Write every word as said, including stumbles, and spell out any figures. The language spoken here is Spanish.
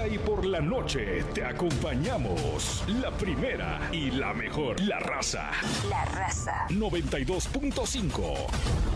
día y por la noche te acompañamos. La primera y la mejor, La Raza. La Raza. noventa y dos punto cinco.